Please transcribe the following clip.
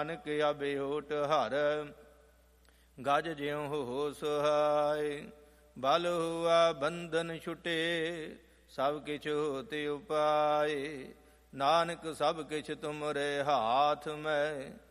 ਨਾਨਕ ਅਬਿਓਟ ਹਰ ਗਜ ਜਿਉ ਹੋ ਸੁਹਾਏ। ਬਲ ਹੁਆ ਬੰਧਨ ਛੁਟੇ ਸਭ ਕਿਛ ਹੋਤਿ ਉਪਾਏ। ਨਾਨਕ ਸਭ ਕਿਛ ਤੁਮਰੇ ਹਾਥ ਮੈਂ